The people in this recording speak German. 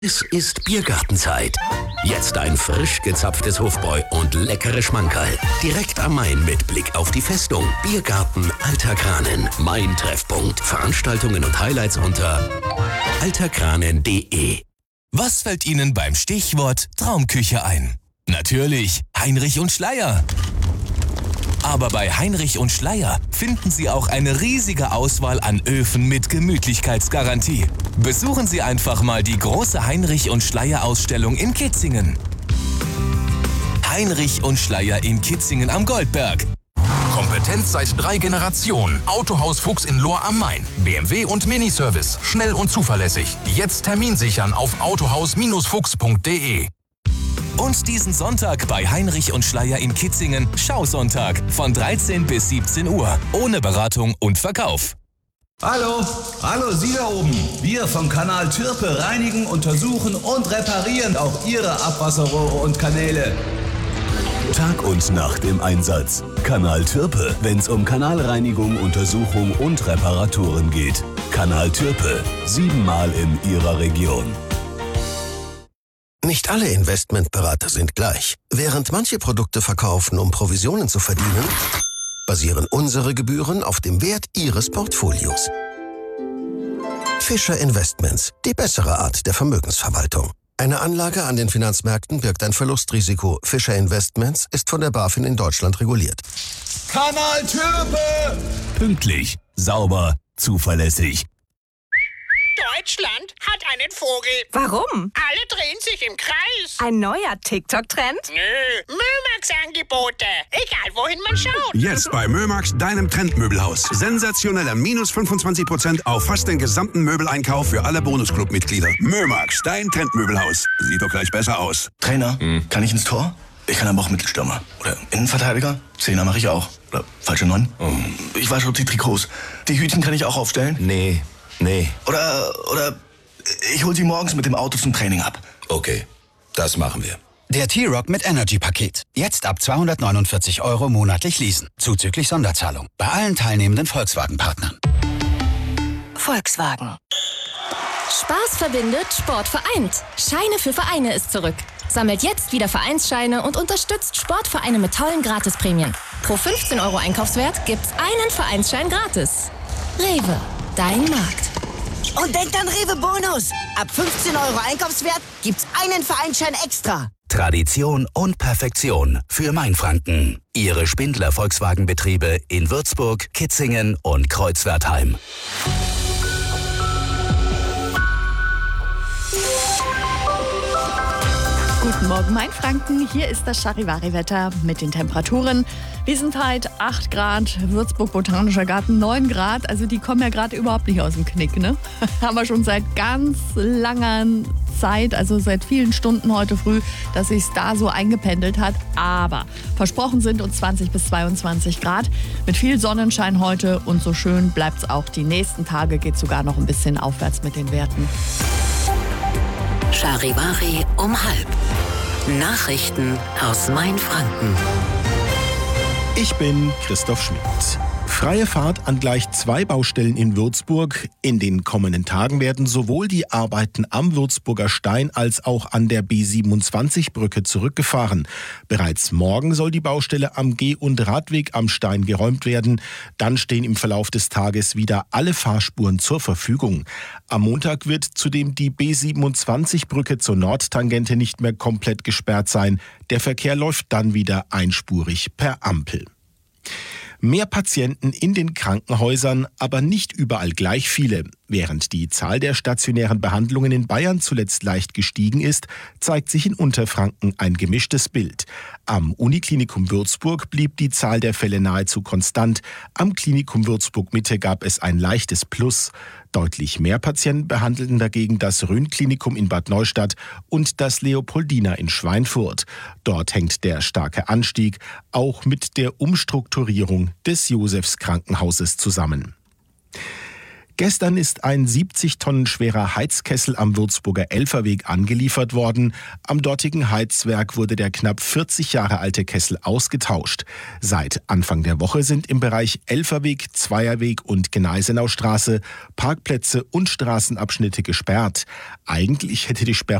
Es ist Biergartenzeit. Jetzt ein frisch gezapftes Hofbräu und leckere Schmankerl. Direkt am Main mit Blick auf die Festung. Biergarten Alter Kranen. Mein Treffpunkt. Veranstaltungen und Highlights unter alterkranen.de. Was fällt Ihnen beim Stichwort Traumküche ein? Natürlich Heinrich und Schleyer. Aber bei Heinrich und Schleyer finden Sie auch eine riesige Auswahl an Öfen mit Gemütlichkeitsgarantie. Besuchen Sie einfach mal die große Heinrich und Schleyer Ausstellung in Kitzingen. Heinrich und Schleyer in Kitzingen am Goldberg. Kompetenz seit 3 Generationen. Autohaus Fuchs in Lohr am Main. BMW und Miniservice. Schnell und zuverlässig. Jetzt Termin sichern auf autohaus-fuchs.de. Und diesen Sonntag bei Heinrich und Schleyer in Kitzingen Schausonntag von 13 bis 17 Uhr. Ohne Beratung und Verkauf. Hallo, Sie da oben. Wir vom Kanal Türpe reinigen, untersuchen und reparieren auch Ihre Abwasserrohre und Kanäle. Tag und Nacht im Einsatz. Kanal Türpe, wenn's um Kanalreinigung, Untersuchung und Reparaturen geht. Kanal Türpe, 7-mal in Ihrer Region. Nicht alle Investmentberater sind gleich. Während manche Produkte verkaufen, um Provisionen zu verdienen, basieren unsere Gebühren auf dem Wert Ihres Portfolios. Fischer Investments, die bessere Art der Vermögensverwaltung. Eine Anlage an den Finanzmärkten birgt ein Verlustrisiko. Fischer Investments ist von der BaFin in Deutschland reguliert. Kanal Türpe! Pünktlich, sauber, zuverlässig. Deutschland hat einen Vogel. Warum? Alle drehen sich im Kreis. Ein neuer TikTok-Trend? Nö, Mömax-Angebote. Egal, wohin man schaut. Jetzt bei Mömax, deinem Trendmöbelhaus. Sensationeller minus 25% auf fast den gesamten Möbeleinkauf für alle Bonusclub-Mitglieder. Mömax, dein Trendmöbelhaus. Sieht doch gleich besser aus. Trainer, kann ich ins Tor? Ich kann aber auch Mittelstürmer. Oder Innenverteidiger? Zehner mache ich auch. Oder falsche 9? Ich wasche auch die Trikots. Die Hütchen kann ich auch aufstellen? Nee. Oder ich hol sie morgens mit dem Auto zum Training ab. Okay, das machen wir. Der T-Rock mit Energy-Paket. Jetzt ab 249 € monatlich leasen. Zuzüglich Sonderzahlung. Bei allen teilnehmenden Volkswagen-Partnern. Volkswagen. Spaß verbindet, Sport vereint. Scheine für Vereine ist zurück. Sammelt jetzt wieder Vereinsscheine und unterstützt Sportvereine mit tollen Gratisprämien. Pro 15 € Einkaufswert gibt's einen Vereinsschein gratis. Rewe, dein Markt. Und denkt an Rewe Bonus. Ab 15 € Einkaufswert gibt's einen Vereinsschein extra. Tradition und Perfektion für Mainfranken. Ihre Spindler Volkswagenbetriebe in Würzburg, Kitzingen und Kreuzwertheim. Guten Morgen, Mainfranken. Hier ist das Charivari-Wetter mit den Temperaturen. Wiesenthal 8 Grad, Würzburg Botanischer Garten 9 Grad. Also die kommen ja gerade überhaupt nicht aus dem Knick, ne? Haben wir schon seit ganz langer Zeit, also seit vielen Stunden heute früh, dass sich da so eingependelt hat. Aber versprochen sind uns 20 bis 22 Grad mit viel Sonnenschein heute. Und so schön bleibt es auch die nächsten Tage. Geht sogar noch ein bisschen aufwärts mit den Werten. Charivari um 12:30. Nachrichten aus Mainfranken. Ich bin Christoph Schmidt. Freie Fahrt an gleich 2 Baustellen in Würzburg. In den kommenden Tagen werden sowohl die Arbeiten am Würzburger Stein als auch an der B27-Brücke zurückgefahren. Bereits morgen soll die Baustelle am Geh- und Radweg am Stein geräumt werden. Dann stehen im Verlauf des Tages wieder alle Fahrspuren zur Verfügung. Am Montag wird zudem die B27-Brücke zur Nordtangente nicht mehr komplett gesperrt sein. Der Verkehr läuft dann wieder einspurig per Ampel. Mehr Patienten in den Krankenhäusern, aber nicht überall gleich viele. Während die Zahl der stationären Behandlungen in Bayern zuletzt leicht gestiegen ist, zeigt sich in Unterfranken ein gemischtes Bild. Am Uniklinikum Würzburg blieb die Zahl der Fälle nahezu konstant. Am Klinikum Würzburg Mitte gab es ein leichtes Plus. Deutlich mehr Patienten behandelten dagegen das Rhön-Klinikum in Bad Neustadt und das Leopoldina in Schweinfurt. Dort hängt der starke Anstieg auch mit der Umstrukturierung des Josefs Krankenhauses zusammen. Gestern ist ein 70 Tonnen schwerer Heizkessel am Würzburger Elferweg angeliefert worden. Am dortigen Heizwerk wurde der knapp 40 Jahre alte Kessel ausgetauscht. Seit Anfang der Woche sind im Bereich Elferweg, Zweierweg und Gneisenaustraße Parkplätze und Straßenabschnitte gesperrt. Eigentlich hätte die Sperrung